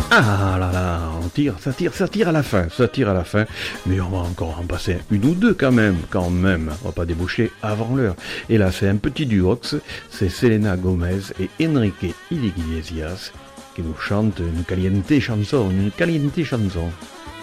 Ah là là, ça tire à la fin, mais on va encore en passer une ou deux quand même, on va pas déboucher avant l'heure. Et là c'est un petit duo, c'est Selena Gomez et Enrique Iglesias qui nous chantent une caliente chanson,